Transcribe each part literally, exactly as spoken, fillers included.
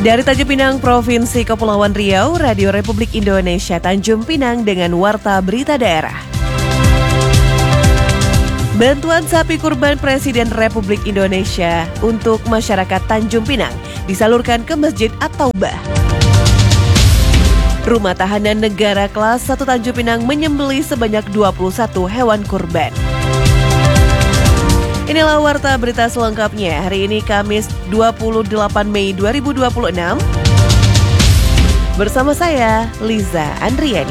Dari Tanjung Pinang, Provinsi Kepulauan Riau, Radio Republik Indonesia Tanjung Pinang dengan Warta Berita Daerah. Bantuan sapi kurban Presiden Republik Indonesia untuk masyarakat Tanjung Pinang disalurkan ke Masjid At-Taubah. Rumah Tahanan Negara Kelas satu Tanjung Pinang menyembelih sebanyak dua puluh satu hewan kurban. Inilah Warta Berita selengkapnya hari ini Kamis dua puluh delapan Mei dua ribu dua puluh enam. Bersama saya, Liza Andriani.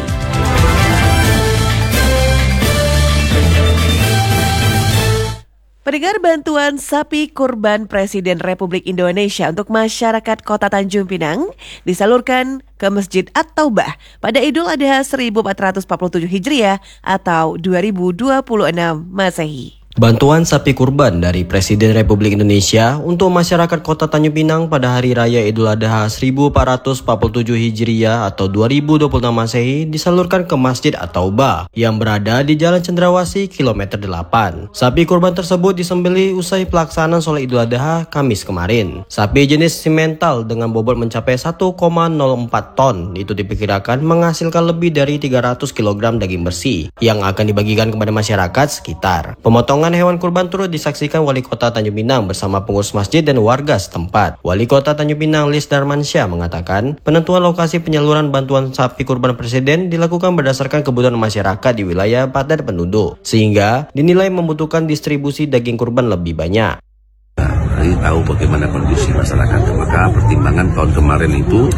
Pendengar, bantuan sapi kurban Presiden Republik Indonesia untuk masyarakat Kota Tanjung Pinang disalurkan ke Masjid At-Taubah pada Idul Adha seribu empat ratus empat puluh tujuh Hijriah atau dua ribu dua puluh enam Masehi. Bantuan sapi kurban dari Presiden Republik Indonesia untuk masyarakat Kota Tanjung Pinang pada Hari Raya Idul Adha seribu empat ratus empat puluh tujuh Hijriah atau dua ribu dua puluh enam Masehi disalurkan ke Masjid At-Taubah yang berada di Jalan Cendrawasih kilometer delapan. Sapi kurban tersebut disembelih usai pelaksanaan sholat Idul Adha Kamis kemarin. Sapi jenis simental dengan bobot mencapai satu koma nol empat ton itu diperkirakan menghasilkan lebih dari tiga ratus kilogram daging bersih yang akan dibagikan kepada masyarakat sekitar. Pemotongan hewan kurban turut disaksikan Wali Kota Tanjung Pinang bersama pengurus masjid dan warga setempat. Wali Kota Tanjung Pinang Lis Darmansyah mengatakan penentuan lokasi penyaluran bantuan sapi kurban Presiden dilakukan berdasarkan kebutuhan masyarakat di wilayah padat penduduk, sehingga dinilai membutuhkan distribusi daging kurban lebih banyak. Kami tahu bagaimana kondisi masyarakat, maka pertimbangan tahun kemarin itu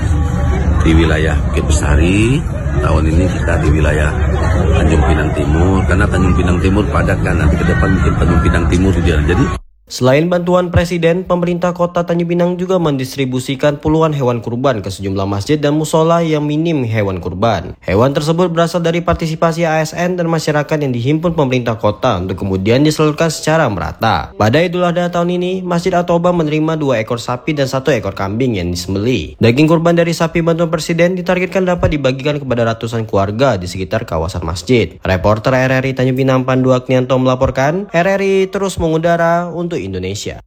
di wilayah Bukit Bestari, tahun ini kita di wilayah Tanjung Pinang Timur, karena Tanjung Pinang Timur padat kan, nanti ke depan mungkin Tanjung Pinang Timur jadi. Selain bantuan Presiden, pemerintah Kota Tanjung Pinang juga mendistribusikan puluhan hewan kurban ke sejumlah masjid dan musola yang minim hewan kurban. Hewan tersebut berasal dari partisipasi A S N dan masyarakat yang dihimpun pemerintah kota untuk kemudian disalurkan secara merata. Pada Idul Adha tahun ini, Masjid At-Taubah menerima dua ekor sapi dan satu ekor kambing yang disembelih. Daging kurban dari sapi bantuan Presiden ditargetkan dapat dibagikan kepada ratusan keluarga di sekitar kawasan masjid. Reporter R R I Tanjung Pinang Pandu Agnianto melaporkan, R R I terus mengudara untuk Indonesia.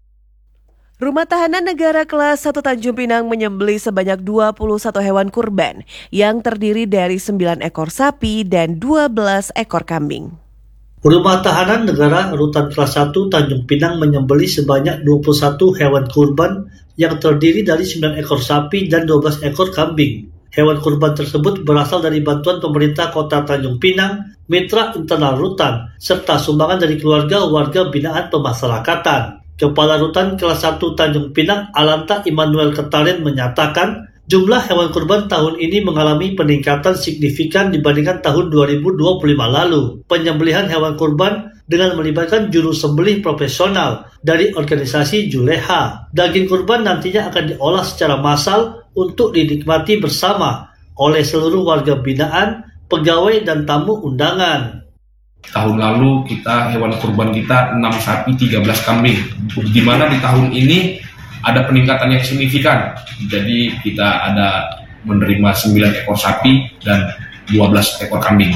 Rumah Tahanan Negara Kelas satu Tanjung Pinang menyembelih sebanyak dua puluh satu hewan kurban yang terdiri dari sembilan ekor sapi dan dua belas ekor kambing. Rumah Tahanan Negara Rutan Kelas satu Tanjung Pinang menyembelih sebanyak dua puluh satu hewan kurban yang terdiri dari sembilan ekor sapi dan dua belas ekor kambing. Hewan kurban tersebut berasal dari bantuan pemerintah Kota Tanjung Pinang, mitra internal Rutan, serta sumbangan dari keluarga warga binaan pemasyarakatan. Kepala Rutan Kelas satu Tanjung Pinang, Alanta Immanuel Ketaren menyatakan, jumlah hewan kurban tahun ini mengalami peningkatan signifikan dibandingkan tahun dua ribu dua puluh lima lalu. Penyembelihan hewan kurban dengan melibatkan juru sembelih profesional dari organisasi Juleha. Daging kurban nantinya akan diolah secara massal untuk dinikmati bersama oleh seluruh warga binaan, pegawai dan tamu undangan. Tahun lalu kita hewan kurban kita enam sapi, tiga belas kambing. Di mana di tahun ini ada peningkatan yang signifikan. Jadi kita ada menerima sembilan ekor sapi dan dua belas ekor kambing.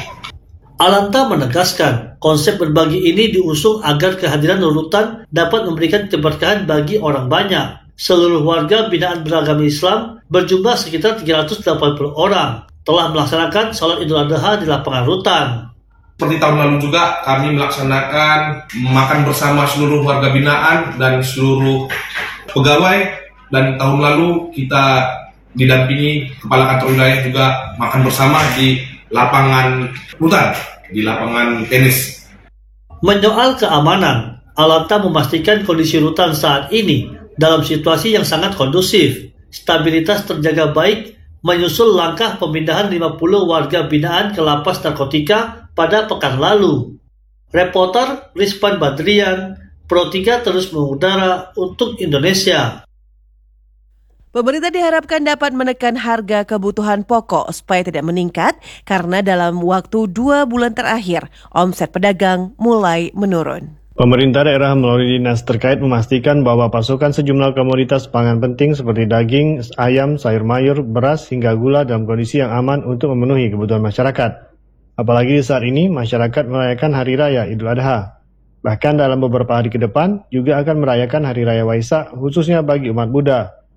Alanta menegaskan, konsep berbagi ini diusung agar kehadiran Rutan dapat memberikan keberkahan bagi orang banyak. Seluruh warga binaan beragama Islam berjumlah sekitar tiga ratus delapan puluh orang telah melaksanakan sholat Idul Adha di lapangan Rutan. Seperti tahun lalu juga kami melaksanakan makan bersama seluruh warga binaan dan seluruh pegawai, dan tahun lalu kita didampingi Kepala Kantor Wilayah juga makan bersama di lapangan Rutan, di lapangan tenis. Menyoal keamanan, Alanta memastikan kondisi Rutan saat ini dalam situasi yang sangat kondusif. Stabilitas terjaga baik menyusul langkah pemindahan lima puluh warga binaan ke lapas narkotika pada pekan lalu. Reporter Rizpan Badrian, Pro tiga terus mengudara untuk Indonesia. Pemerintah diharapkan dapat menekan harga kebutuhan pokok supaya tidak meningkat karena dalam waktu dua bulan terakhir omset pedagang mulai menurun. Pemerintah daerah melalui dinas terkait memastikan bahwa pasokan sejumlah komoditas pangan penting seperti daging, ayam, sayur mayur, beras, hingga gula dalam kondisi yang aman untuk memenuhi kebutuhan masyarakat. Apalagi saat ini masyarakat merayakan Hari Raya Idul Adha. Bahkan dalam beberapa hari ke depan juga akan merayakan Hari Raya Waisak khususnya bagi umat Buddha.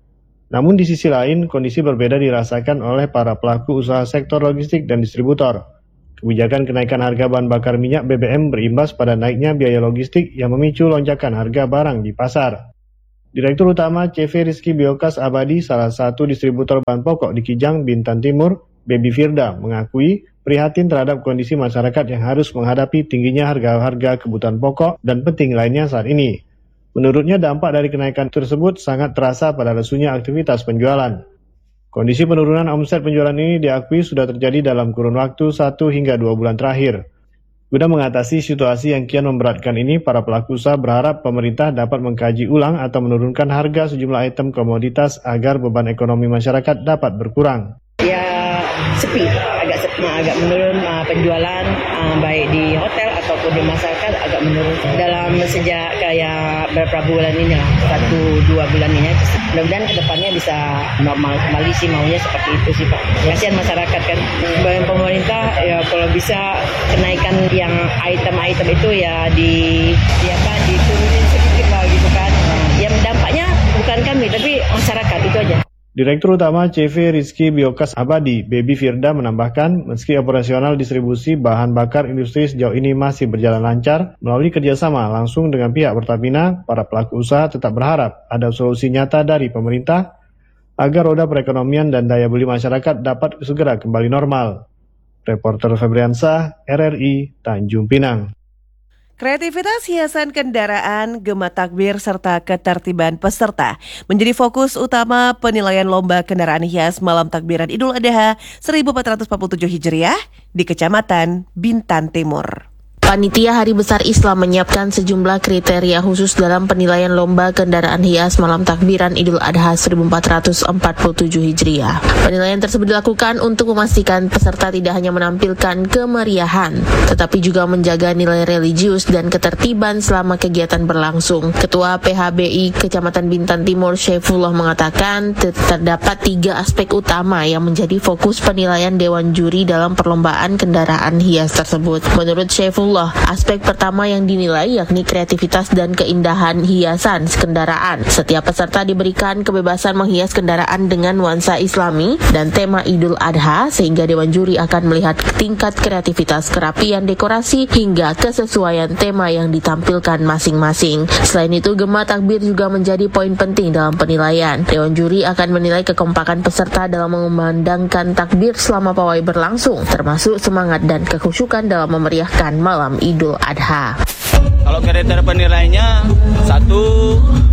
Namun di sisi lain, kondisi berbeda dirasakan oleh para pelaku usaha sektor logistik dan distributor. Kebijakan kenaikan harga bahan bakar minyak B B M berimbas pada naiknya biaya logistik yang memicu lonjakan harga barang di pasar. Direktur Utama C V Rizky Biokas Abadi, salah satu distributor bahan pokok di Kijang, Bintan Timur, Baby Firda, mengakui prihatin terhadap kondisi masyarakat yang harus menghadapi tingginya harga-harga kebutuhan pokok dan penting lainnya saat ini. Menurutnya dampak dari kenaikan tersebut sangat terasa pada lesunya aktivitas penjualan. Kondisi penurunan omset penjualan ini diakui sudah terjadi dalam kurun waktu satu hingga dua bulan terakhir. Guna mengatasi situasi yang kian memberatkan ini, para pelaku usaha berharap pemerintah dapat mengkaji ulang atau menurunkan harga sejumlah item komoditas agar beban ekonomi masyarakat dapat berkurang. Ya sepi, agak sepi, agak menurun uh, penjualan uh, baik di hotel ataupun di masyarakat agak menurun dalam sejak kayak beberapa bulan ini lah, satu dua bulan ini. Mudah-mudahan kedepannya bisa normal kembali sih, maunya seperti itu sih Pak. Kasihan masyarakat kan, sebagai pemerintah ya kalau bisa kenaikan yang item-item itu ya di ya apa diturunin sedikit lah gitu kan. Nah, yang dampaknya bukan kami tapi masyarakat, itu aja. Direktur Utama C V Rizky Biokas Abadi, Baby Firda, menambahkan meski operasional distribusi bahan bakar industri sejauh ini masih berjalan lancar, melalui kerjasama langsung dengan pihak Pertamina, para pelaku usaha tetap berharap ada solusi nyata dari pemerintah agar roda perekonomian dan daya beli masyarakat dapat segera kembali normal. Reporter Febriansah, R R I, Tanjung Pinang. Kreativitas hiasan kendaraan, gema takbir, serta ketertiban peserta menjadi fokus utama penilaian lomba kendaraan hias malam takbiran Idul Adha seribu empat ratus empat puluh tujuh Hijriah di Kecamatan Bintan Timur. Panitia Hari Besar Islam menyiapkan sejumlah kriteria khusus dalam penilaian lomba kendaraan hias malam takbiran Idul Adha seribu empat ratus empat puluh tujuh Hijriah. Penilaian tersebut dilakukan untuk memastikan peserta tidak hanya menampilkan kemeriahan, tetapi juga menjaga nilai religius dan ketertiban selama kegiatan berlangsung. Ketua P H B I Kecamatan Bintan Timur, Syaifullah, mengatakan terdapat tiga aspek utama yang menjadi fokus penilaian Dewan Juri dalam perlombaan kendaraan hias tersebut. Menurut Syaifullah, aspek pertama yang dinilai yakni kreativitas dan keindahan hiasan kendaraan. Setiap peserta diberikan kebebasan menghias kendaraan dengan nuansa Islami dan tema Idul Adha, sehingga Dewan Juri akan melihat tingkat kreativitas, kerapian dekorasi, hingga kesesuaian tema yang ditampilkan masing-masing. Selain itu, gema takbir juga menjadi poin penting dalam penilaian. Dewan Juri akan menilai kekompakan peserta dalam mengumandangkan takbir selama pawai berlangsung, termasuk semangat dan kekhusyukan dalam memeriahkan malam Idul Adha. Kalau kriteria penilaiannya, satu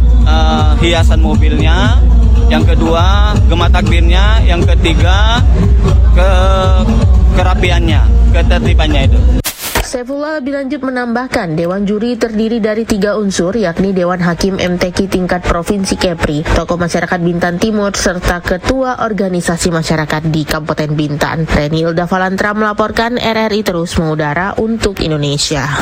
uh, hiasan mobilnya, yang kedua gema takbirnya, yang ketiga ke kerapiannya, ketertibannya itu. Saifullah lebih lanjut menambahkan, Dewan Juri terdiri dari tiga unsur, yakni Dewan Hakim M T Q tingkat Provinsi Kepri, tokoh masyarakat Bintan Timur, serta ketua organisasi masyarakat di Kabupaten Bintan. Reni Ilda Valantra melaporkan, R R I terus mengudara untuk Indonesia.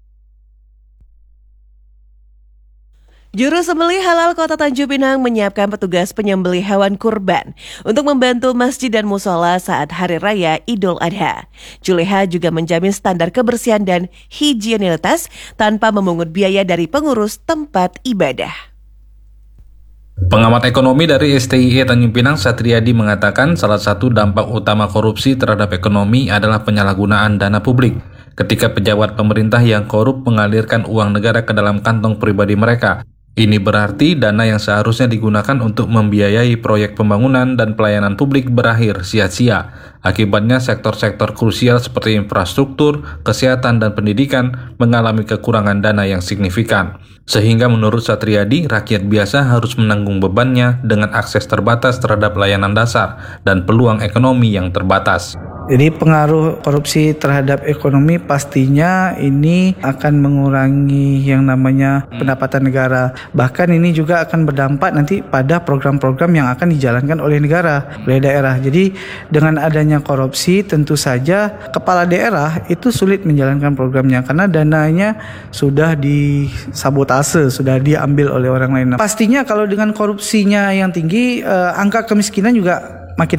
Juru sembelih halal Kota Tanjung Pinang menyiapkan petugas penyembelih hewan kurban untuk membantu masjid dan musola saat Hari Raya Idul Adha. Juleha juga menjamin standar kebersihan dan higienitas tanpa memungut biaya dari pengurus tempat ibadah. Pengamat ekonomi dari S T I E Tanjung Pinang, Satriadi, mengatakan salah satu dampak utama korupsi terhadap ekonomi adalah penyalahgunaan dana publik. Ketika pejabat pemerintah yang korup mengalirkan uang negara ke dalam kantong pribadi mereka. Ini berarti dana yang seharusnya digunakan untuk membiayai proyek pembangunan dan pelayanan publik berakhir sia-sia. Akibatnya sektor-sektor krusial seperti infrastruktur, kesehatan, dan pendidikan mengalami kekurangan dana yang signifikan. Sehingga menurut Satriadi, rakyat biasa harus menanggung bebannya dengan akses terbatas terhadap layanan dasar dan peluang ekonomi yang terbatas. Jadi pengaruh korupsi terhadap ekonomi pastinya ini akan mengurangi yang namanya pendapatan negara. Bahkan ini juga akan berdampak nanti pada program-program yang akan dijalankan oleh negara, oleh daerah. Jadi dengan adanya korupsi tentu saja kepala daerah itu sulit menjalankan programnya karena dananya sudah disabotase, sudah diambil oleh orang lain. Pastinya kalau dengan korupsinya yang tinggi, eh, angka kemiskinan juga makin naik.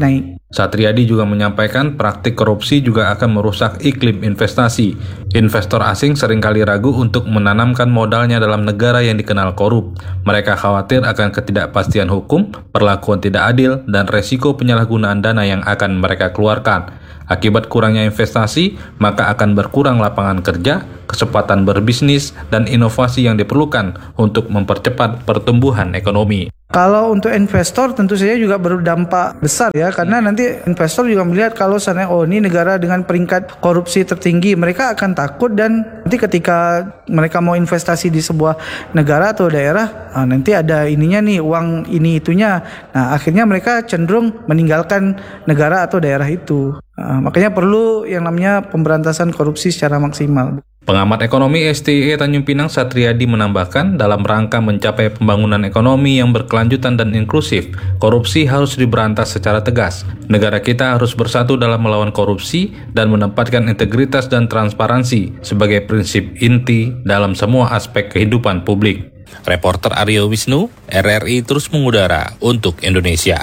Satriadi juga menyampaikan praktik korupsi juga akan merusak iklim investasi. Investor asing seringkali ragu untuk menanamkan modalnya dalam negara yang dikenal korup. Mereka khawatir akan ketidakpastian hukum, perlakuan tidak adil, dan resiko penyalahgunaan dana yang akan mereka keluarkan. Akibat kurangnya investasi, maka akan berkurang lapangan kerja, kesempatan berbisnis, dan inovasi yang diperlukan untuk mempercepat pertumbuhan ekonomi. Kalau untuk investor tentu saja juga berdampak besar ya, karena nanti investor juga melihat kalau sana oh ini negara dengan peringkat korupsi tertinggi, mereka akan takut, dan nanti ketika mereka mau investasi di sebuah negara atau daerah, nah nanti ada ininya nih, uang ini itunya, nah akhirnya mereka cenderung meninggalkan negara atau daerah itu. Nah, makanya perlu yang namanya pemberantasan korupsi secara maksimal. Pengamat ekonomi S T I E Tanjung Pinang Satriadi menambahkan, dalam rangka mencapai pembangunan ekonomi yang berkelanjutan dan inklusif, korupsi harus diberantas secara tegas. Negara kita harus bersatu dalam melawan korupsi dan menempatkan integritas dan transparansi sebagai prinsip inti dalam semua aspek kehidupan publik. Reporter Aryo Wisnu, R R I terus mengudara untuk Indonesia.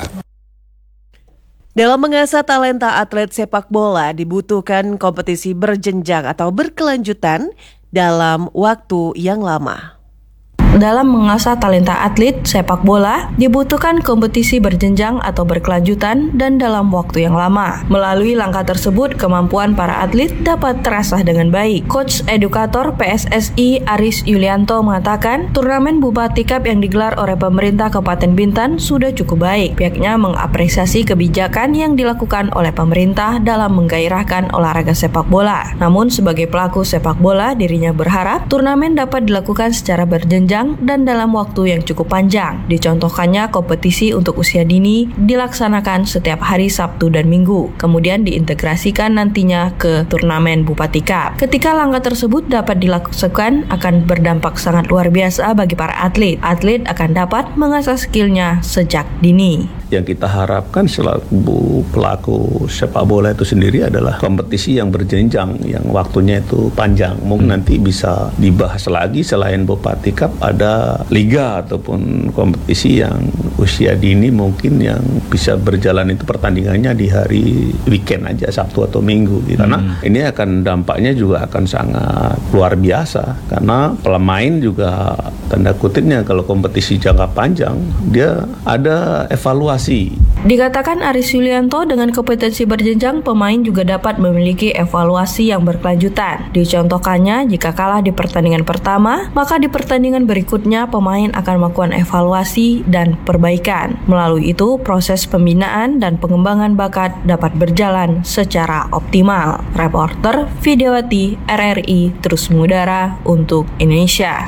Dalam mengasah talenta atlet sepak bola dibutuhkan kompetisi berjenjang atau berkelanjutan dalam waktu yang lama. Dalam mengasah talenta atlet sepak bola, dibutuhkan kompetisi berjenjang atau berkelanjutan dan dalam waktu yang lama. Melalui langkah tersebut, kemampuan para atlet dapat terasah dengan baik. Coach edukator P S S I Aris Yulianto mengatakan, turnamen Bupati Cup yang digelar oleh pemerintah Kabupaten Bintan sudah cukup baik. Pihaknya mengapresiasi kebijakan yang dilakukan oleh pemerintah dalam menggairahkan olahraga sepak bola. Namun, sebagai pelaku sepak bola, dirinya berharap turnamen dapat dilakukan secara berjenjang dan dalam waktu yang cukup panjang. Dicontohkannya kompetisi untuk usia dini dilaksanakan setiap hari Sabtu dan Minggu, kemudian diintegrasikan nantinya ke turnamen Bupati Cup. Ketika langkah tersebut dapat dilakukan, akan berdampak sangat luar biasa bagi para atlet. Atlet akan dapat mengasah skillnya sejak dini. Yang kita harapkan selaku pelaku sepak bola itu sendiri adalah kompetisi yang berjenjang, yang waktunya itu panjang. Mungkin hmm. nanti bisa dibahas lagi selain Bupati Cup, ada liga ataupun kompetisi yang usia dini mungkin yang bisa berjalan itu pertandingannya di hari weekend aja, Sabtu atau Minggu gitu. Karena hmm. ini akan dampaknya juga akan sangat luar biasa, karena pemain juga tanda kutipnya kalau kompetisi jangka panjang dia ada evaluasi. Dikatakan Aris Yulianto, dengan kompetensi berjenjang, pemain juga dapat memiliki evaluasi yang berkelanjutan. Dicontohkannya, jika kalah di pertandingan pertama, maka di pertandingan berikutnya pemain akan melakukan evaluasi dan perbaikan. Melalui itu, proses pembinaan dan pengembangan bakat dapat berjalan secara optimal. Reporter Vidyawati, R R I terus mengudara untuk Indonesia.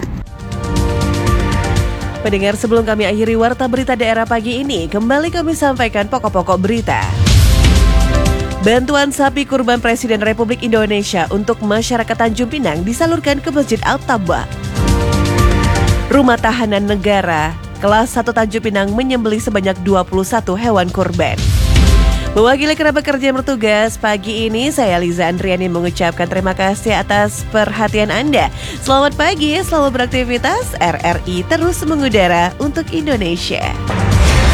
Pendengar, sebelum kami akhiri Warta Berita Daerah pagi ini, kembali kami sampaikan pokok-pokok berita. Bantuan sapi kurban Presiden Republik Indonesia untuk masyarakat Tanjung Pinang disalurkan ke Masjid Al-Taba. Rumah Tahanan Negara kelas satu Tanjung Pinang menyembelih sebanyak dua puluh satu hewan kurban. Mewakili kerabat kerja yang bertugas pagi ini, saya Liza Andriani mengucapkan terima kasih atas perhatian Anda. Selamat pagi, selamat beraktivitas. R R I terus mengudara untuk Indonesia.